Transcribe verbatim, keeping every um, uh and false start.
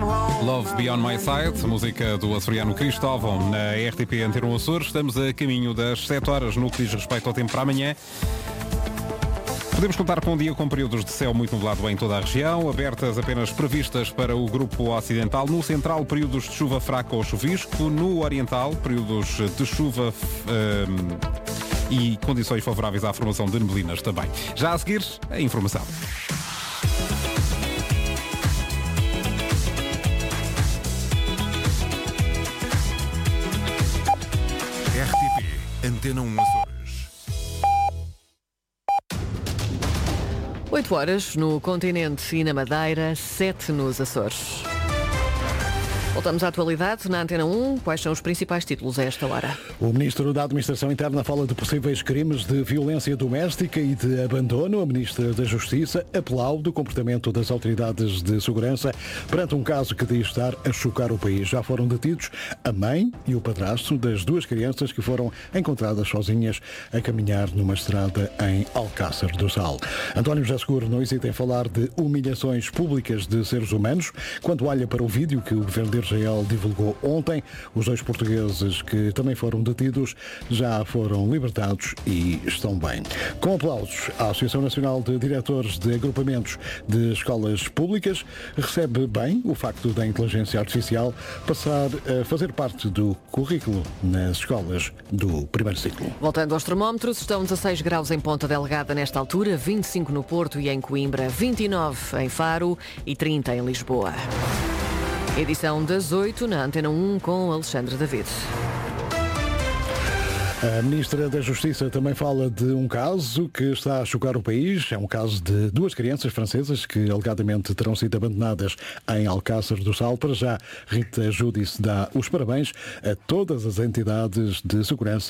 Love Beyond My Side, música do açoriano Cristóvão na R T P Antena Açores. Estamos a caminho das sete horas no que diz respeito ao tempo para amanhã. Podemos contar com um dia com períodos de céu muito nublado em toda a região, abertas apenas previstas para o grupo ocidental. No central, períodos de chuva fraca ou chuvisco. No oriental, períodos de chuva um, e condições favoráveis à formação de neblinas também. Já a seguir, a informação. R T P Antena um Açores. oito horas no continente e na Madeira, sete nos Açores. Voltamos à atualidade na Antena um. Quais são os principais títulos a esta hora? O Ministro da Administração Interna fala de possíveis crimes de violência doméstica e de abandono. A Ministra da Justiça aplaude o comportamento das autoridades de segurança perante um caso que diz estar a chocar o país. Já foram detidos a mãe e o padrasto das duas crianças que foram encontradas sozinhas a caminhar numa estrada em Alcácer do Sal. António José Seguro não hesita em falar de humilhações públicas de seres humanos quando olha para o vídeo que o Governo de Israel divulgou ontem. Os dois portugueses que também foram detidos já foram libertados e estão bem. Com aplausos, a Associação Nacional de Diretores de Agrupamentos de Escolas Públicas recebe bem o facto da inteligência artificial passar a fazer parte do currículo nas escolas do primeiro ciclo. Voltando aos termómetros, estão dezasseis graus em Ponta Delgada nesta altura, vinte e cinco no Porto e em Coimbra, vinte e nove em Faro e trinta em Lisboa. Edição das oito na Antena um com Alexandre David. A Ministra da Justiça também fala de um caso que está a chocar o país. É um caso de duas crianças francesas que alegadamente terão sido abandonadas em Alcácer do Sal. Para já, Rita Giudice dá os parabéns a todas as entidades de segurança